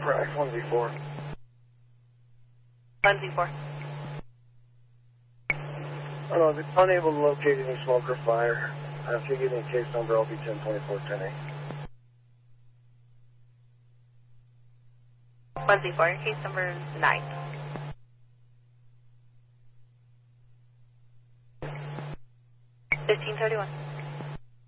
Correct, 1Z4. 1Z4. Oh no, if unable to locate any smoke or fire, if you give me a case number, I'll be 1024-10A. 1Z4, case number 9. 1531.